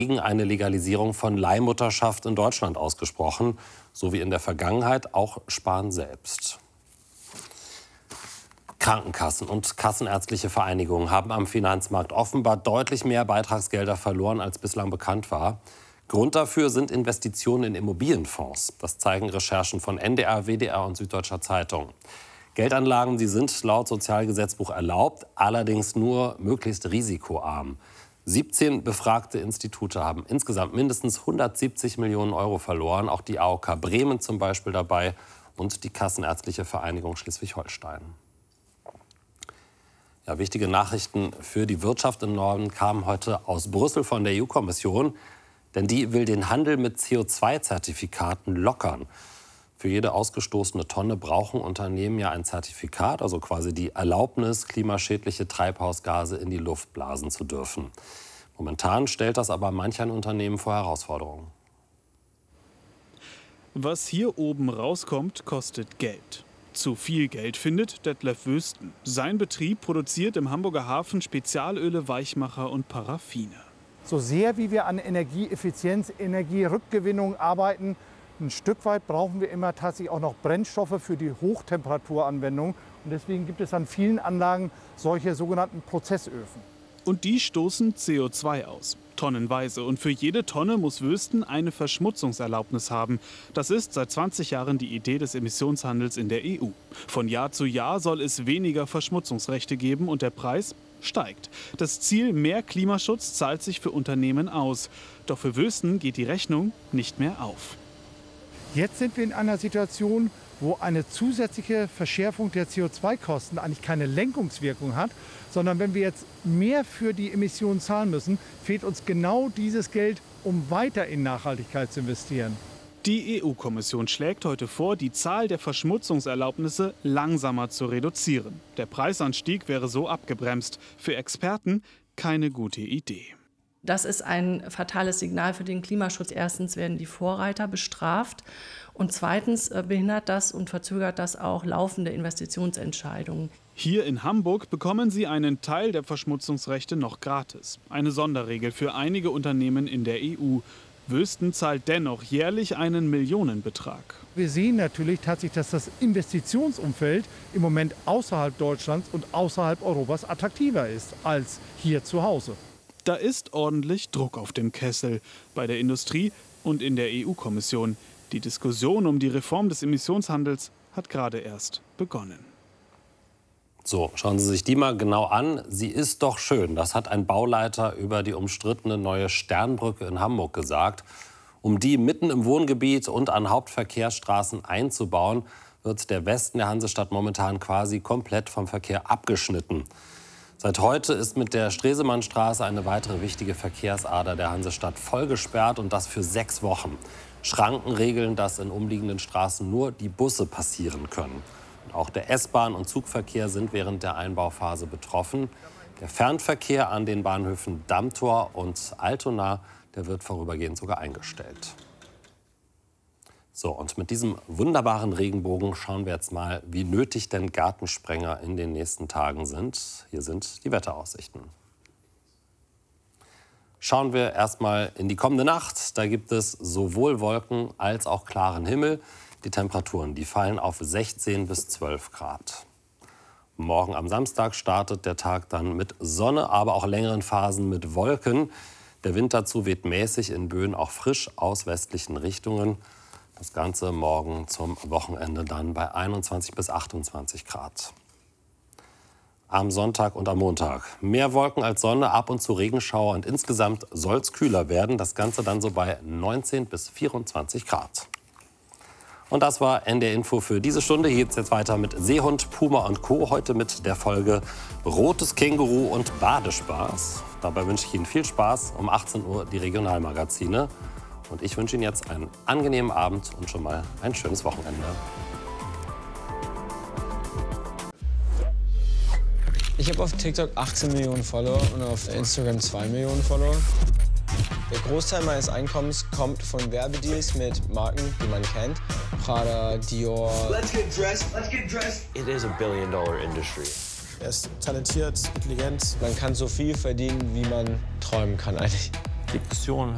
gegen eine Legalisierung von Leihmutterschaft in Deutschland ausgesprochen, so wie in der Vergangenheit auch Spahn selbst. Krankenkassen und kassenärztliche Vereinigungen haben am Finanzmarkt offenbar deutlich mehr Beitragsgelder verloren, als bislang bekannt war. Grund dafür sind Investitionen in Immobilienfonds. Das zeigen Recherchen von NDR, WDR und Süddeutscher Zeitung. Geldanlagen, die sind laut Sozialgesetzbuch erlaubt, allerdings nur möglichst risikoarm. 17 befragte Institute haben insgesamt mindestens 170 Millionen Euro verloren. Auch die AOK Bremen zum Beispiel dabei und die Kassenärztliche Vereinigung Schleswig-Holstein. Ja, wichtige Nachrichten für die Wirtschaft im Norden kamen heute aus Brüssel von der EU-Kommission. Denn die will den Handel mit CO2-Zertifikaten lockern. Für jede ausgestoßene Tonne brauchen Unternehmen ja ein Zertifikat, also quasi die Erlaubnis, klimaschädliche Treibhausgase in die Luft blasen zu dürfen. Momentan stellt das aber manch ein Unternehmen vor Herausforderungen. Was hier oben rauskommt, kostet Geld. Zu viel Geld findet Detlef Wüsten. Sein Betrieb produziert im Hamburger Hafen Spezialöle, Weichmacher und Paraffine. So sehr wie wir an Energieeffizienz, Energierückgewinnung arbeiten, ein Stück weit brauchen wir immer tatsächlich auch noch Brennstoffe für die Hochtemperaturanwendung. Und deswegen gibt es an vielen Anlagen solche sogenannten Prozessöfen. Und die stoßen CO2 aus, tonnenweise. Und für jede Tonne muss Wüsten eine Verschmutzungserlaubnis haben. Das ist seit 20 Jahren die Idee des Emissionshandels in der EU. Von Jahr zu Jahr soll es weniger Verschmutzungsrechte geben und der Preis steigt. Das Ziel mehr Klimaschutz zahlt sich für Unternehmen aus. Doch für Wüsten geht die Rechnung nicht mehr auf. Jetzt sind wir in einer Situation, wo eine zusätzliche Verschärfung der CO2-Kosten eigentlich keine Lenkungswirkung hat, sondern wenn wir jetzt mehr für die Emissionen zahlen müssen, fehlt uns genau dieses Geld, um weiter in Nachhaltigkeit zu investieren. Die EU-Kommission schlägt heute vor, die Zahl der Verschmutzungserlaubnisse langsamer zu reduzieren. Der Preisanstieg wäre so abgebremst. Für Experten keine gute Idee. Das ist ein fatales Signal für den Klimaschutz. Erstens werden die Vorreiter bestraft und zweitens behindert das und verzögert das auch laufende Investitionsentscheidungen. Hier in Hamburg bekommen Sie einen Teil der Verschmutzungsrechte noch gratis. Eine Sonderregel für einige Unternehmen in der EU. Wüsten zahlt dennoch jährlich einen Millionenbetrag. Wir sehen natürlich tatsächlich, dass das Investitionsumfeld im Moment außerhalb Deutschlands und außerhalb Europas attraktiver ist als hier zu Hause. Da ist ordentlich Druck auf dem Kessel bei der Industrie und in der EU-Kommission. Die Diskussion um die Reform des Emissionshandels hat gerade erst begonnen. So, schauen Sie sich die mal genau an. Sie ist doch schön. Das hat ein Bauleiter über die umstrittene neue Sternbrücke in Hamburg gesagt. Um die mitten im Wohngebiet und an Hauptverkehrsstraßen einzubauen, wird der Westen der Hansestadt momentan quasi komplett vom Verkehr abgeschnitten. Seit heute ist mit der Stresemannstraße eine weitere wichtige Verkehrsader der Hansestadt voll gesperrt und das für 6 Wochen. Schranken regeln, dass in umliegenden Straßen nur die Busse passieren können. Und auch der S-Bahn- und Zugverkehr sind während der Einbauphase betroffen. Der Fernverkehr an den Bahnhöfen Dammtor und Altona, der wird vorübergehend sogar eingestellt. So, und mit diesem wunderbaren Regenbogen schauen wir jetzt mal, wie nötig denn Gartensprenger in den nächsten Tagen sind. Hier sind die Wetteraussichten. Schauen wir erstmal in die kommende Nacht. Da gibt es sowohl Wolken als auch klaren Himmel. Die Temperaturen, die fallen auf 16 bis 12 Grad. Morgen am Samstag startet der Tag dann mit Sonne, aber auch längeren Phasen mit Wolken. Der Wind dazu weht mäßig, in Böen auch frisch aus westlichen Richtungen. Das Ganze morgen zum Wochenende dann bei 21 bis 28 Grad. Am Sonntag und am Montag mehr Wolken als Sonne, ab und zu Regenschauer und insgesamt soll es kühler werden. Das Ganze dann so bei 19 bis 24 Grad. Und das war NDR Info für diese Stunde. Hier geht es jetzt weiter mit Seehund, Puma und Co. Heute mit der Folge Rotes Känguru und Badespaß. Dabei wünsche ich Ihnen viel Spaß. Um 18 Uhr die Regionalmagazine. Und ich wünsche Ihnen jetzt einen angenehmen Abend und schon mal ein schönes Wochenende. Ich habe auf TikTok 18 Millionen Follower und auf Instagram 2 Millionen Follower. Der Großteil meines Einkommens kommt von Werbedeals mit Marken, die man kennt. Prada, Dior. Let's get dressed. Let's get dressed. It is a billion-dollar industry. Er ist talentiert, intelligent. Man kann so viel verdienen, wie man träumen kann eigentlich. Depressionen